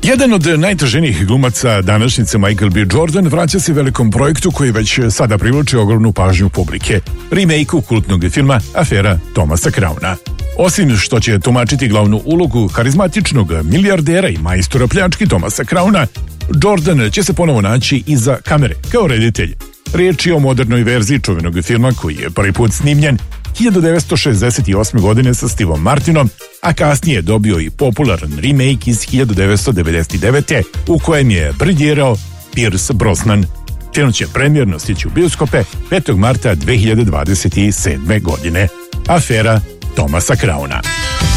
Jedan od najtraženijih glumaca današnjice, Michael B. Jordan, vraća se velikom projektu koji već sada privlači ogromnu pažnju publike. Remake-u kultnog filma Afera Thomasa Crowna. Osim što će tumačiti glavnu ulogu harizmatičnog milijardera i majstora pljački Thomasa Crowna, Jordan će se ponovo naći iza kamere kao reditelj. Riječ je o modernoj verziji čuvenog filma koji je prvi put snimljen 1968. godine sa Stevom Martinom, a kasnije je dobio i popularan remake iz 1999. u kojem je briljirao Pierce Brosnan. Film će premijerno stići u bioskope 5. marta 2027. godine. Afera Thomasa Crowna.